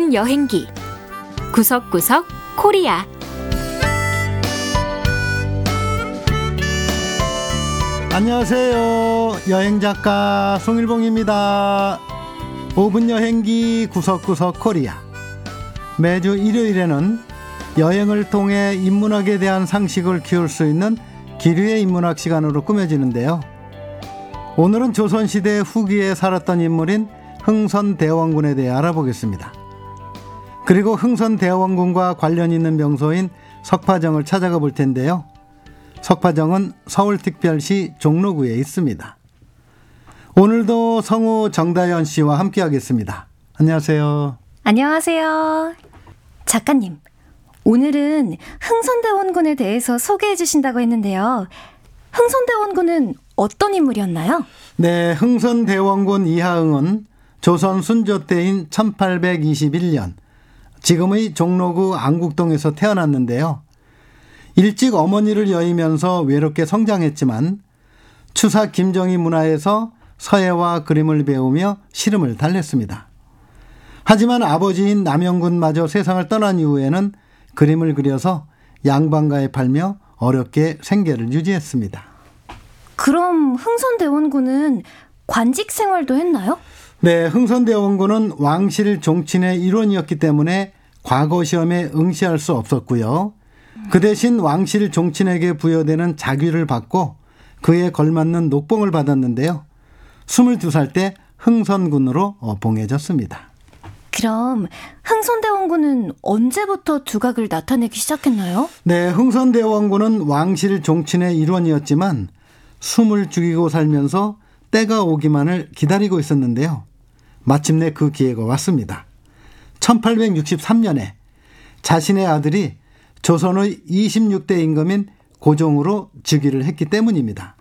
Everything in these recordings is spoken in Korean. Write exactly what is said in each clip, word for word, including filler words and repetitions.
분 여행기 구석구석 코리아. 안녕하세요. 여행작가 송일봉입니다. 오 분 여행기 구석구석 코리아. 매주 일요일에는 여행을 통해 인문학에 대한 상식을 키울 수 있는 기류의 인문학 시간으로 꾸며지는데요. 오늘은 조선시대 후기에 살았던 인물인 흥선대원군에 대해 알아보겠습니다. 그리고 흥선대원군과 관련 있는 명소인 석파정을 찾아가 볼 텐데요. 석파정은 서울특별시 종로구에 있습니다. 오늘도 성우 정다연 씨와 함께 하겠습니다. 안녕하세요. 안녕하세요. 작가님, 오늘은 흥선대원군에 대해서 소개해 주신다고 했는데요. 흥선대원군은 어떤 인물이었나요? 네, 흥선대원군 이하응은 조선 순조 때인 천팔백이십일 년, 지금의 종로구 안국동에서 태어났는데요. 일찍 어머니를 여의면서 외롭게 성장했지만 추사 김정희 문화에서 서예와 그림을 배우며 시름을 달랬습니다. 하지만 아버지인 남영군마저 세상을 떠난 이후에는 그림을 그려서 양반가에 팔며 어렵게 생계를 유지했습니다. 그럼 흥선대원군은 관직 생활도 했나요? 네, 흥선대원군은 왕실 종친의 일원이었기 때문에 과거 시험에 응시할 수 없었고요. 그 대신 왕실 종친에게 부여되는 자귀를 받고 그에 걸맞는 녹봉을 받았는데요. 스물두 살 때 흥선군으로 봉해졌습니다. 그럼 흥선대원군은 언제부터 두각을 나타내기 시작했나요? 네, 흥선대원군은 왕실 종친의 일원이었지만 숨을 죽이고 살면서 때가 오기만을 기다리고 있었는데요. 마침내 그 기회가 왔습니다. 천팔백육십삼 년에 자신의 아들이 조선의 이십육 대 임금인 고종으로 즉위를 했기 때문입니다.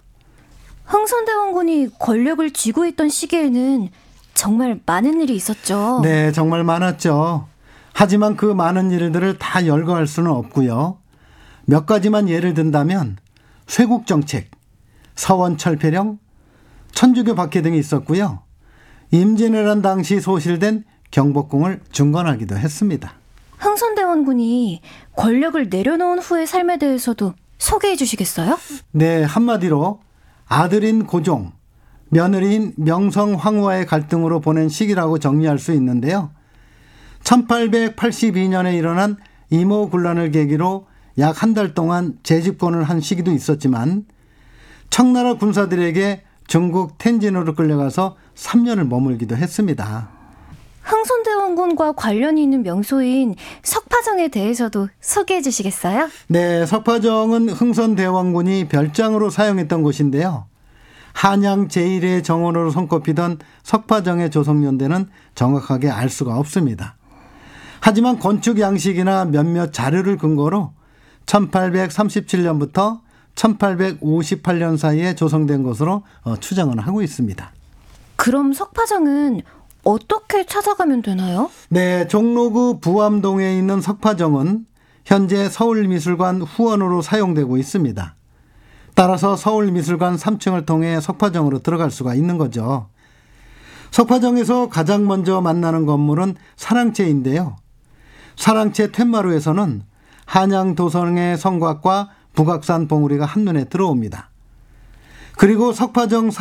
흥선대원군이 권력을 쥐고 있던 시기에는 정말 많은 일이 있었죠. 네, 정말 많았죠. 하지만 그 많은 일들을 다 열거할 수는 없고요. 몇 가지만 예를 든다면 쇄국정책, 서원철폐령, 천주교 박해 등이 있었고요. 임진왜란 당시 소실된 경복궁을 중건하기도 했습니다. 흥선대원군이 권력을 내려놓은 후의 삶에 대해서도 소개해 주시겠어요? 네, 한마디로 아들인 고종, 며느리인 명성황후와의 갈등으로 보낸 시기라고 정리할 수 있는데요. 천팔백팔십이 년에 일어난 이모군란을 계기로 약 한 달 동안 재집권을 한 시기도 있었지만 청나라 군사들에게 중국 텐진으로 끌려가서 삼 년을 머물기도 했습니다. 흥선대원군과 관련이 있는 명소인 석파정에 대해서도 소개해 주시겠어요? 네, 석파정은 흥선대원군이 별장으로 사용했던 곳인데요. 한양 제일의 정원으로 손꼽히던 석파정의 조성연대는 정확하게 알 수가 없습니다. 하지만 건축 양식이나 몇몇 자료를 근거로 천팔백삼십칠 년부터 천팔백오십팔 년 사이에 조성된 것으로 추정을 하고 있습니다. 그럼 석파정은 어떻게 찾아가면 되나요? 네, 종로구 부암동에 있는 석파정은 현재 서울미술관 후원으로 사용되고 있습니다. 따라서 서울미술관 삼 층을 통해 석파정으로 들어갈 수가 있는 거죠. 석파정에서 가장 먼저 만나는 건물은 사랑채인데요. 사랑채 툇마루에서는 한양 도성의 성곽과 북악산 봉우리가 한눈에 들어옵니다. 그리고 석파정